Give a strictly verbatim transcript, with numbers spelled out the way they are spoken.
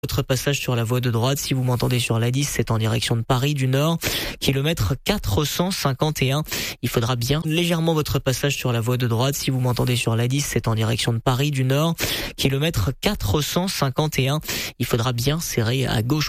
Votre passage sur la voie de droite, si vous m'entendez sur l'A dix, c'est en direction de Paris du Nord, kilomètre quatre cent cinquante et un. Il faudra bien légèrement votre passage sur la voie de droite, si vous m'entendez sur l'A dix, c'est en direction de Paris du Nord, kilomètre quatre cent cinquante et un. Il faudra bien serrer à gauche.